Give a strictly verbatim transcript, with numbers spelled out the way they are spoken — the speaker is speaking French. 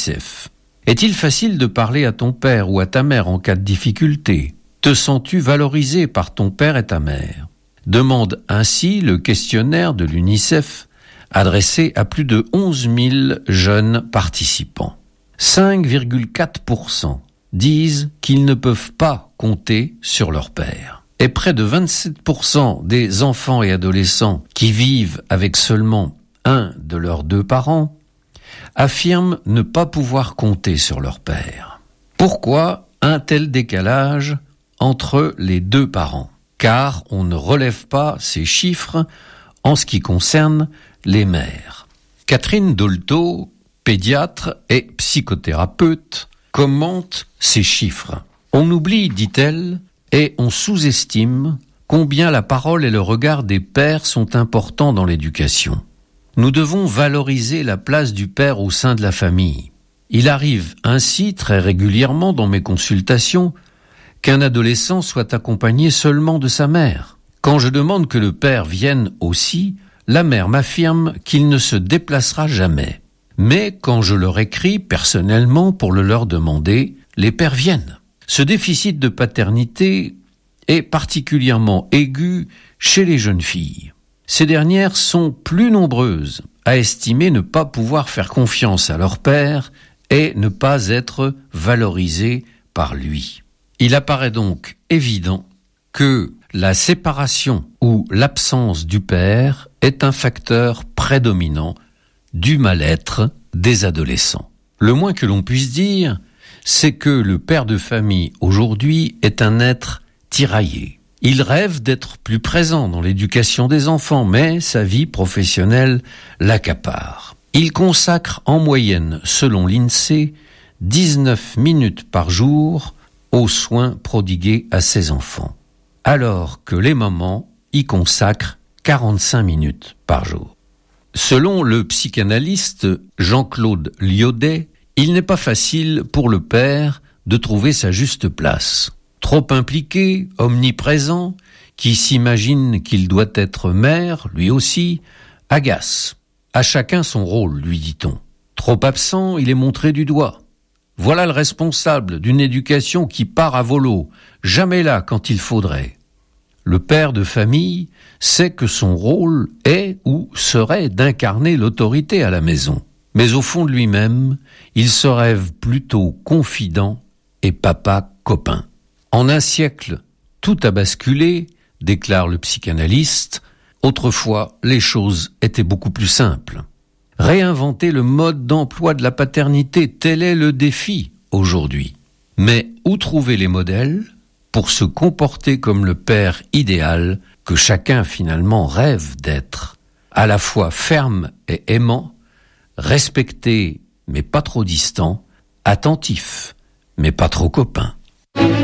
l'UNICEF. Est-il facile de parler à ton père ou à ta mère en cas de difficulté? Te sens-tu valorisé par ton père et ta mère? Demande ainsi le questionnaire de l'UNICEF adressé à plus de onze mille jeunes participants. cinq virgule quatre pour cent disent qu'ils ne peuvent pas compter sur leur père. Et près de vingt-sept pour cent des enfants et adolescents qui vivent avec seulement un de leurs deux parents affirment ne pas pouvoir compter sur leur père. Pourquoi un tel décalage entre les deux parents? Car on ne relève pas ces chiffres en ce qui concerne les mères. Catherine Dolto, pédiatre et psychothérapeute, commente ces chiffres. On oublie, dit-elle, et on sous-estime combien la parole et le regard des pères sont importants dans l'éducation. Nous devons valoriser la place du père au sein de la famille. Il arrive ainsi très régulièrement dans mes consultations qu'un adolescent soit accompagné seulement de sa mère. Quand je demande que le père vienne aussi, la mère m'affirme qu'il ne se déplacera jamais. Mais quand je leur écris personnellement pour le leur demander, les pères viennent. Ce déficit de paternité est particulièrement aigu chez les jeunes filles. Ces dernières sont plus nombreuses à estimer ne pas pouvoir faire confiance à leur père et ne pas être valorisées par lui. Il apparaît donc évident que la séparation ou l'absence du père est un facteur prédominant du mal-être des adolescents. Le moins que l'on puisse dire, c'est que le père de famille aujourd'hui est un être tiraillé. Il rêve d'être plus présent dans l'éducation des enfants, mais sa vie professionnelle l'accapare. Il consacre en moyenne, selon l'INSEE, dix-neuf minutes par jour aux soins prodigués à ses enfants, alors que les mamans y consacrent quarante-cinq minutes par jour. Selon le psychanalyste Jean-Claude Lyaudet, il n'est pas facile pour le père de trouver sa juste place. Trop impliqué, omniprésent, qui s'imagine qu'il doit être maire, lui aussi, agace. À chacun son rôle, lui dit-on. Trop absent, il est montré du doigt. Voilà le responsable d'une éducation qui part à volo, jamais là quand il faudrait. Le père de famille sait que son rôle est ou serait d'incarner l'autorité à la maison. Mais au fond de lui-même, il se rêve plutôt confident et papa copain. En un siècle, tout a basculé, déclare le psychanalyste. Autrefois, les choses étaient beaucoup plus simples. Réinventer le mode d'emploi de la paternité, tel est le défi aujourd'hui. Mais où trouver les modèles pour se comporter comme le père idéal que chacun finalement rêve d'être, à la fois ferme et aimant, respecté mais pas trop distant, attentif mais pas trop copain.